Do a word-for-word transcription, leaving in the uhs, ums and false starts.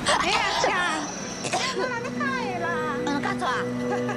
哎呀，cha，哪里开啦？嗯，干啥？